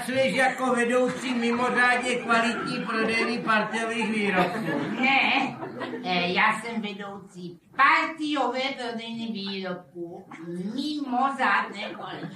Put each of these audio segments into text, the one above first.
pracuješ jako vedoucí mimořádně kvalitní prodejny partiových výrobků? Ne, já jsem vedoucí partiové prodejny výrobků mimořádné kvality.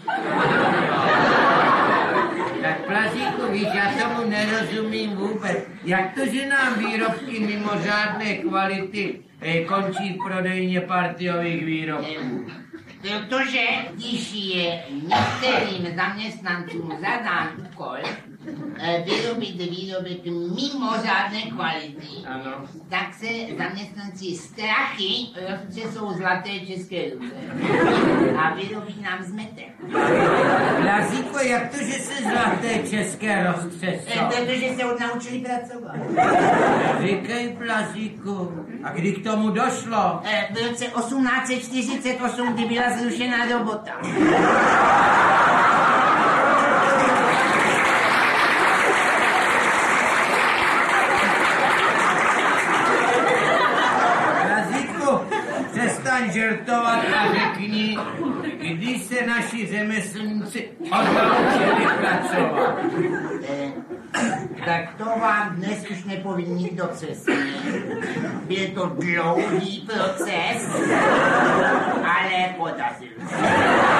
Tak Plazíku, víš, já tomu nerozumím vůbec. Jak to, že nám výrobky mimořádné kvality končí v prodejně partiových výrobků? Protože když je některým zaměstnancům zadán úkol vyrobit výrobek mimořádné kvality, Ano. tak se zaměstnanci strachy roztřesou zlaté české ruce a vyrobí nám zmetek. Plazíko, jak to, že se zlaté české roztřesou? Protože se odnaučili pracovat. Říkej, Plazíku, a kdy k tomu došlo? V roce 1848, kdy byla zrušená robota. Plazíku, přestaň žertovat a řekni, kdy se naši řemeslníci odnaučili pracovat. Tak to vám dnes už nepoví nikdo přesně. Byl to dlouhý proces, ale podařil se.